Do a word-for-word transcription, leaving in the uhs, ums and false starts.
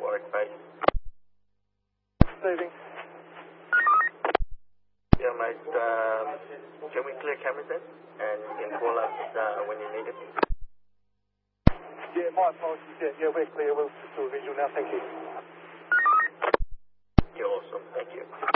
Warwick Base. Moving. Yeah, mate, um, can we clear cameras then? And you can call us uh, when you need it. Yeah, my apologies. Yeah, yeah, we're clear. We'll do a visual now. Thank you. You're awesome. Thank you.